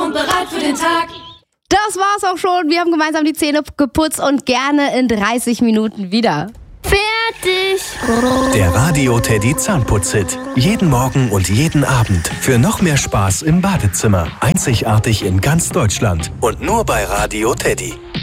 und bereit für den Tag. Das war's auch schon. Wir haben gemeinsam die Zähne geputzt und gerne in 30 Minuten wieder. Fertig. Der Radio Teddy Zahnputz-Hit. Jeden Morgen und jeden Abend. Für noch mehr Spaß im Badezimmer. Einzigartig in ganz Deutschland. Und nur bei Radio Teddy.